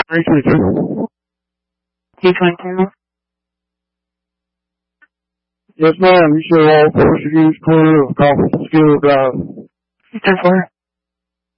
322. D22? Yes, ma'am. You show all Portuguese clear of Coffee Skill Drive. 10-4.